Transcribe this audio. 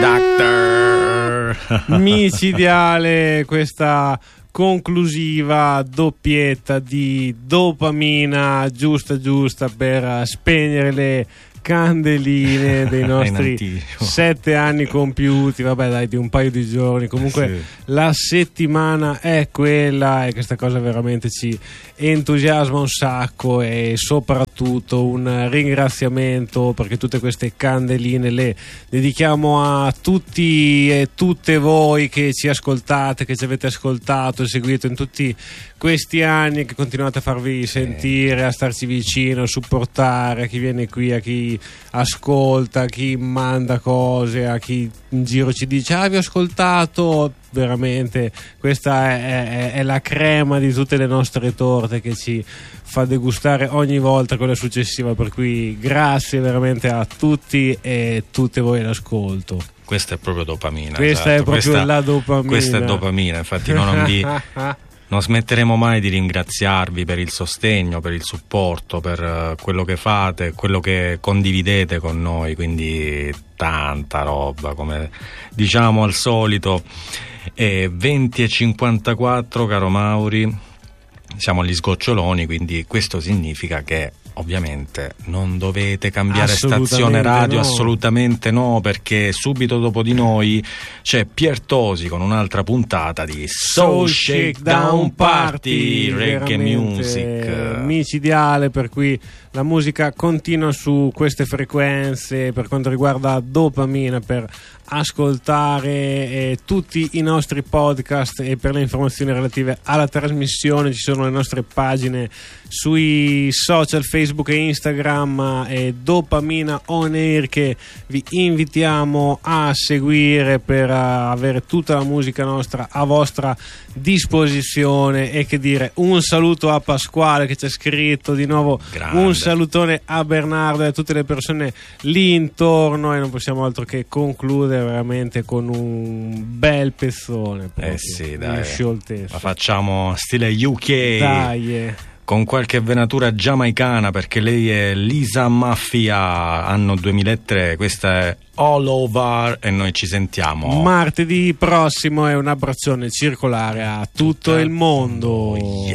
Doctor micidiale questa conclusiva doppietta di dopamina giusta per spegnere le candeline dei nostri 7 anni compiuti, vabbè dai, di un paio di giorni, comunque sì. La settimana è quella e questa cosa veramente ci entusiasma un sacco, e soprattutto un ringraziamento perché tutte queste candeline le dedichiamo a tutti e tutte voi che ci ascoltate, che ci avete ascoltato e seguito in tutti questi anni, che continuate a farvi sentire, a starci vicino, a supportare, a chi viene qui, a chi ascolta, a chi manda cose, a chi in giro ci dice vi ho ascoltato. Veramente questa è la crema di tutte le nostre torte che ci fa degustare ogni volta quella successiva, per cui grazie veramente a tutti e tutte voi all'ascolto. Questa è proprio dopamina. Questa è proprio la dopamina. Questa è dopamina, infatti non smetteremo mai di ringraziarvi per il sostegno, per il supporto, per quello che fate, quello che condividete con noi, quindi tanta roba, come diciamo al solito. 20:54, caro Mauri, siamo agli sgoccioloni, quindi questo significa che ovviamente non dovete cambiare stazione radio, no. Assolutamente no, perché subito dopo di noi c'è Pier Tosi con un'altra puntata di Soul Shakedown Party, reggae music micidiale, per cui la musica continua su queste frequenze. Per quanto riguarda dopamina, per ascoltare tutti i nostri podcast e per le informazioni relative alla trasmissione ci sono le nostre pagine sui social Facebook e Instagram, e Dopamina On Air, che vi invitiamo a seguire per avere tutta la musica nostra a vostra disposizione. E che dire, un saluto a Pasquale che ci ha scritto di nuovo. Grande. Un salutone a Bernardo e a tutte le persone lì intorno, e non possiamo altro che concludere veramente con un bel pezzone proprio, sì, dai, scioltezza. La facciamo stile UK, dai, con qualche venatura giamaicana, perché lei è Lisa Mafia, anno 2003. Questa è All Over e noi ci sentiamo martedì prossimo. E un abbraccione circolare a tutto il mondo.